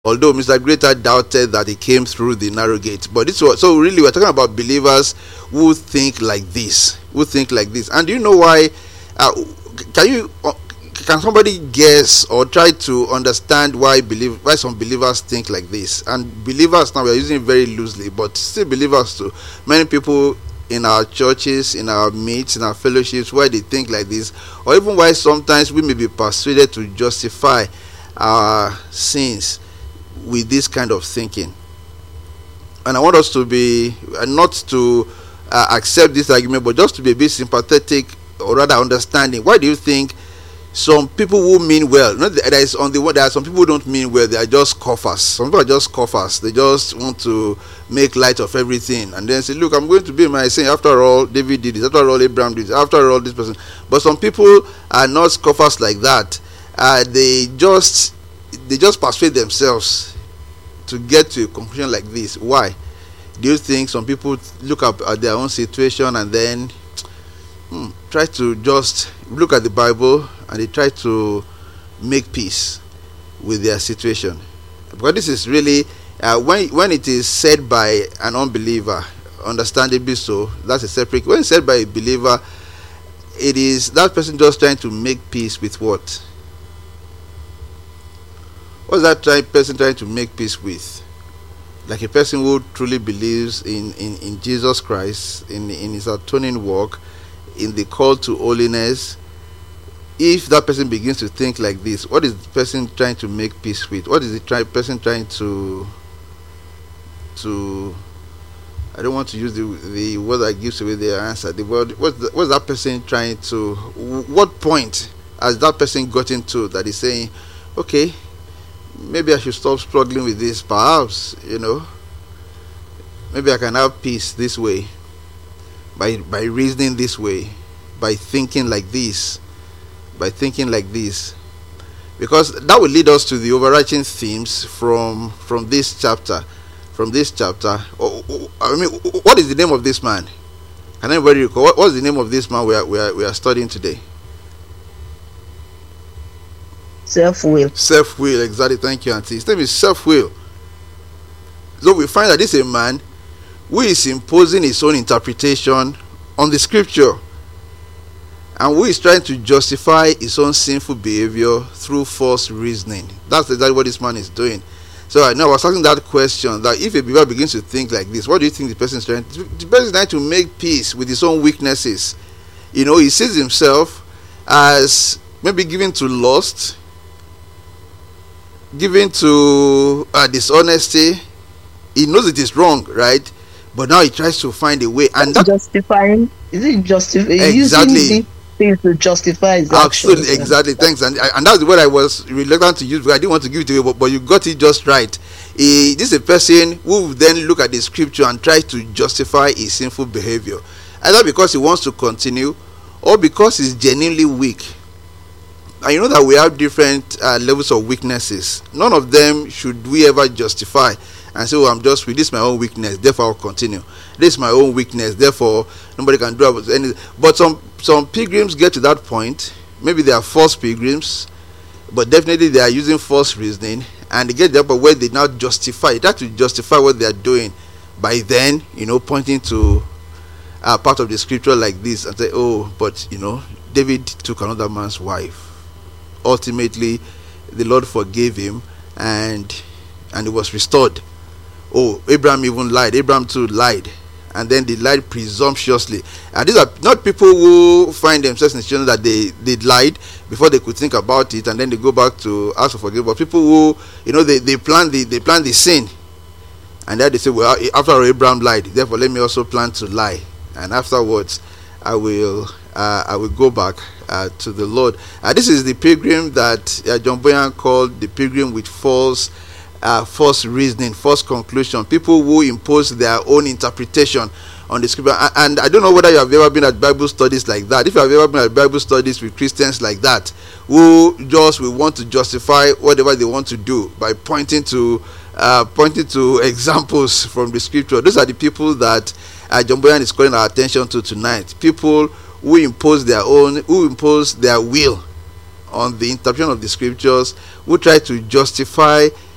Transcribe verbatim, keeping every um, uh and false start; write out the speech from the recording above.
Although Mister Greater doubted that he came through the narrow gate. But this was, so really we're talking about believers who think like this, who think like this. And do you know why? Uh, can you uh, can somebody guess or try to understand why believe why some believers think like this? And believers now, we are using it very loosely, but still believers too. Many people in our churches, in our meets, in our fellowships, why they think like this, or even why sometimes we may be persuaded to justify our sins with this kind of thinking. And I want us to be uh, not to uh, accept this argument, but just to be a bit sympathetic, or rather understanding. Why do you think some people who mean well, not there is on the one, there are some people who don't mean well, they are just scoffers. Some people are just scoffers. They just want to make light of everything and then say, look, I'm going to be my sin. After all, David did it. After all, Abraham did it. After all, this person. But some people are not scoffers like that. Uh, they just they just persuade themselves to get to a conclusion like this. Why? Do you think some people look up at their own situation and then hmm, try to just look at the Bible and they try to make peace with their situation? Because this is really uh, when when it is said by an unbeliever, understandably so, that's a separate. When it's said by a believer, it is that person just trying to make peace with what? What's that try, person trying to make peace with? Like a person who truly believes in, in, in Jesus Christ, in, in his atoning work, in the call to holiness. If that person begins to think like this, what is the person trying to make peace with? What is the try, person trying to to I don't want to use the the word that gives away the answer. The word, what's, the, what's that person trying to, what point has that person gotten to that is saying, okay, maybe I should stop struggling with this, perhaps, you know, maybe I can have peace this way, by by reasoning this way, by thinking like this, by thinking like this. Because that will lead us to the overarching themes from from this chapter. From this chapter, oh, oh, I mean, what is the name of this man? Can anybody recall? What was the name of this man we are we are, we are studying today? Self-will. Self-will, exactly. Thank you, Auntie. His name is Self-will. So we find that this is a man who is imposing his own interpretation on the scripture, and who is trying to justify his own sinful behavior through false reasoning. That's exactly what this man is doing. So I know I was asking that question, that if a believer begins to think like this, what do you think the person is trying to do? The person is trying to make peace with his own weaknesses. You know, he sees himself as maybe given to lust, given to uh, dishonesty. He knows it is wrong, right? But now he tries to find a way, and that justifying, is it justifying? Exactly. Using things to justify his Absolutely, actions. exactly. Thanks, and and that's what I was reluctant to use, because I didn't want to give it to you, but, but you got it just right. He, this is a person who will then look at the scripture and try to justify his sinful behavior, either because he wants to continue or because he's genuinely weak. And you know that we have different uh, levels of weaknesses. None of them should we ever justify and say, oh, I'm just with this is my own weakness, therefore I'll continue. This is my own weakness, therefore nobody can do anything. But some some pilgrims get to that point. Maybe they are false pilgrims, but definitely they are using false reasoning, and they get to the point where they now justify, they try to justify what they are doing by then, you know, pointing to a part of the scripture like this and say, oh, but you know, David took another man's wife. Ultimately, the Lord forgave him, and and it was restored. Oh, Abraham even lied. Abraham too lied, and then they lied presumptuously. And these are not people who find themselves in a situation that they they lied before they could think about it, and then they go back to ask for forgiveness. But people who, you know, they they plan the they plan the sin, and then they say, well, after all, Abraham lied, therefore let me also plan to lie, and afterwards I will uh, I will go back uh, to the Lord. Uh, this is the pilgrim that uh, John Bunyan called the pilgrim with false uh, false reasoning, false conclusion. People who impose their own interpretation on the scripture. And I don't know whether you have ever been at Bible studies like that. If you have ever been at Bible studies with Christians like that, who just will want to justify whatever they want to do by pointing to uh, pointing to examples from the scripture. Those are the people that uh, John Bunyan is calling our attention to tonight. People who impose their own, who impose their will on the interpretation of the scriptures, who try to justify